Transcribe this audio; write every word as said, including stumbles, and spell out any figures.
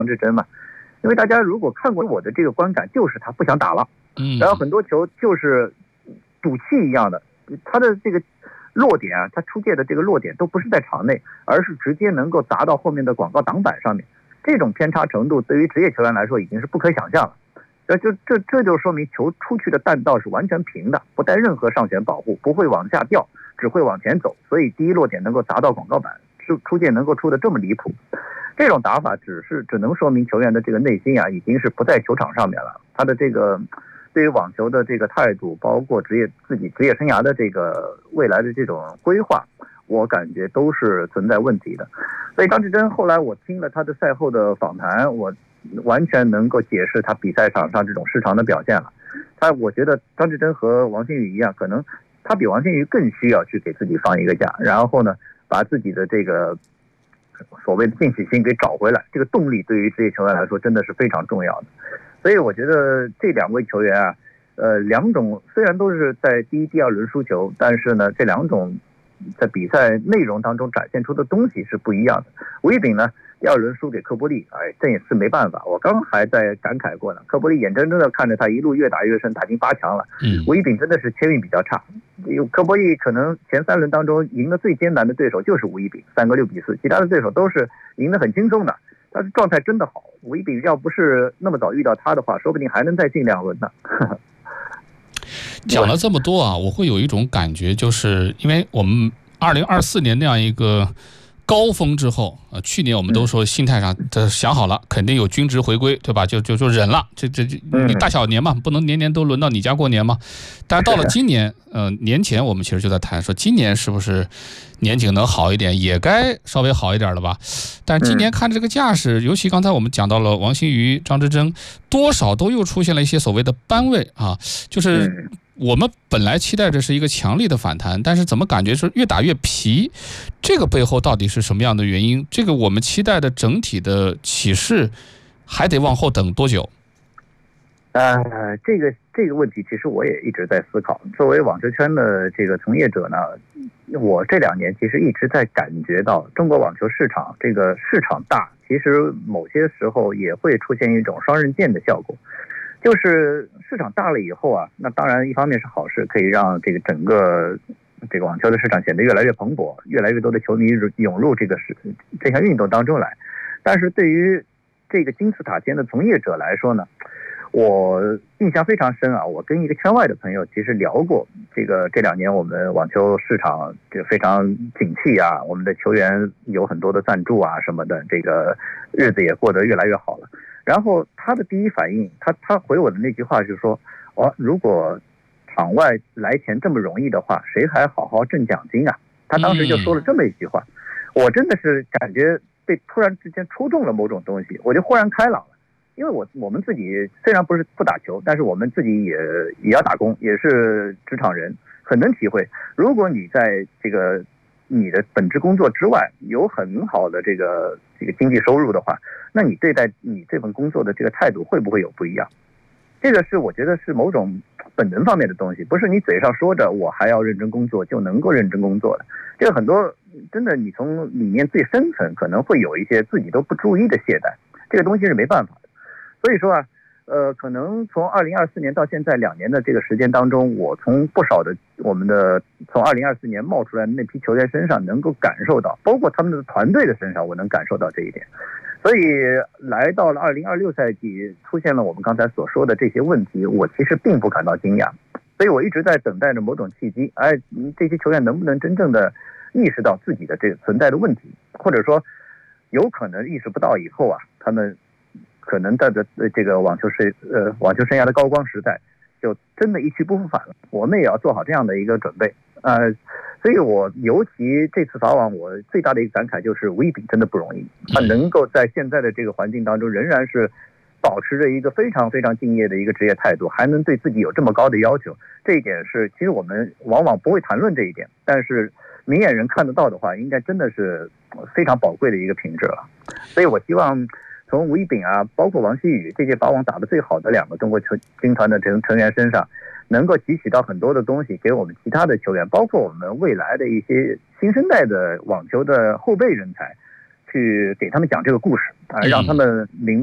张志臻嘛，因为大家如果看过我的这个观感，就是他不想打了， 嗯， 然后很多球就是赌气一样的，他的这个落点啊，他出界的这个落点都不是在场内，而是直接能够砸到后面的广告挡板上面，这种偏差程度对于职业球员来说已经是不可想象了。这就这这就说明球出去的弹道是完全平的，不带任何上旋保护，不会往下掉，只会往前走，所以第一落点能够砸到广告板，出出界能够出的这么离谱。这种打法只是只能说明球员的这个内心啊，已经是不在球场上面了。他的这个对于网球的这个态度，包括职业自己职业生涯的这个未来的这种规划，我感觉都是存在问题的。所以张志臻后来我听了他的赛后的访谈，我完全能够解释他比赛场上这种失常的表现了。他我觉得张志臻和王欣宇一样，可能他比王欣宇更需要去给自己放一个假，然后呢，把自己的这个所谓的进取心给找回来。这个动力对于职业球员来说真的是非常重要的。所以我觉得这两位球员啊，呃，两种虽然都是在第一、第二轮输球，但是呢，这两种在比赛内容当中展现出的东西是不一样的。吴一丙呢，第二轮输给科波利，哎，这也是没办法。我刚刚还在感慨过呢，科波利眼睁睁的看着他一路越打越深，打进八强了。 嗯， 吴一丙真的是签运比较差，科波利可能前三轮当中赢的最艰难的对手就是吴一丙，三个六比四，其他的对手都是赢得很轻松的。他的状态真的好，吴一丙要不是那么早遇到他的话，说不定还能再进两轮呢。 讲了这么多啊，我会有一种感觉，就是因为我们二零二四年那样一个高峰之后，呃，去年我们都说心态上这想好了，肯定有均值回归，对吧？就就就忍了，这这你大小年嘛，不能年年都轮到你家过年嘛。但是到了今年，呃，年前我们其实就在谈说，今年是不是年景能好一点，也该稍微好一点了吧？但是今年看这个架势，尤其刚才我们讲到了王欣瑜、张志臻，多少都又出现了一些所谓的扳位啊，就是我们本来期待这是一个强力的反弹，但是怎么感觉是越打越皮？这个背后到底是什么样的原因？这个我们期待的整体的起势还得往后等多久？ 呃，这个这个问题其实我也一直在思考。作为网球圈的这个从业者呢，我这两年其实一直在感觉到中国网球市场这个市场大，其实某些时候也会出现一种双刃剑的效果。就是市场大了以后啊，那当然一方面是好事，可以让这个整个这个网球的市场显得越来越蓬勃，越来越多的球迷涌入这个是这项运动当中来。但是对于这个金字塔尖的从业者来说呢，我印象非常深啊！我跟一个圈外的朋友其实聊过，这个这两年我们网球市场这非常景气啊，我们的球员有很多的赞助啊什么的，这个日子也过得越来越好了。然后他的第一反应，他他回我的那句话就是说，哦，如果场外来钱这么容易的话，谁还好好挣奖金啊？他当时就说了这么一句话，我真的是感觉被突然之间戳中了某种东西，我就豁然开朗了。因为我我们自己虽然不是不打球，但是我们自己也也要打工，也是职场人，很能体会。如果你在这个你的本职工作之外有很好的这个这个经济收入的话，那你对待你这份工作的这个态度会不会有不一样？这个是我觉得是某种本能方面的东西，不是你嘴上说着我还要认真工作就能够认真工作的。这个很多真的你从里面最深层可能会有一些自己都不注意的懈怠，这个东西是没办法的。所以说啊，呃，可能从二零二四年到现在两年的这个时间当中，我从不少的我们的从二零二四年冒出来的那批球员身上能够感受到，包括他们的团队的身上，我能感受到这一点。所以来到了二零二六赛季，出现了我们刚才所说的这些问题，我其实并不感到惊讶。所以我一直在等待着某种契机，哎，这些球员能不能真正的意识到自己的这个存在的问题，或者说有可能意识不到以后啊，他们可能在的这个网球生呃网球生涯的高光时代，就真的一去不复返了。我们也要做好这样的一个准备，呃，所以我尤其这次法网，我最大的一个感慨就是吴一丙真的不容易，他能够在现在的这个环境当中，仍然是保持着一个非常非常敬业的一个职业态度，还能对自己有这么高的要求，这一点是其实我们往往不会谈论这一点，但是明眼人看得到的话，应该真的是非常宝贵的一个品质了。所以我希望从吴一丙啊，包括王希宇这届法网打得最好的两个中国球军团的成成员身上，能够汲取到很多的东西，给我们其他的球员，包括我们未来的一些新生代的网球的后备人才， 去给他们讲这个故事啊，让他们明